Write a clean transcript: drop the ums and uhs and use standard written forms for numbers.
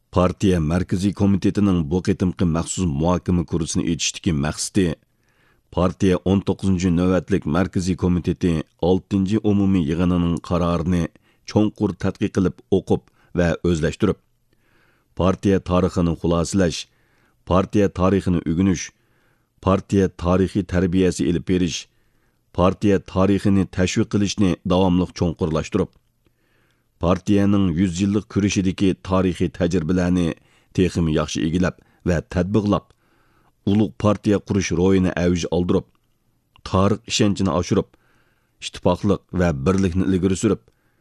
Partiya Mərkəzi Komitetining bu qitimqi məxsus muhokama kursini etişdiki məqsədi partiya 19-cu növbətlik Mərkəzi Komiteti 6-cı umumiy yığınının qararını çoğunqur tədqiq qılıb oqub və özləşdirib, partiya tarixini xulosalash, partiya tarixini ögüniş, partiya tarixi tərbiyəsi elib beriş, partiya tarixini təşviq qilishni davamlıq çoğunqurlaşdırıb, partiyaning 100 yillik kurashidagi tarixiy tajribalarni texmi yaxshi egilab va tadbiqlab, ulug' partiya qurish ro'yini avj oldirib, tarix ishonchini oshirib, ittifoqlik va birlikni ilgari surib,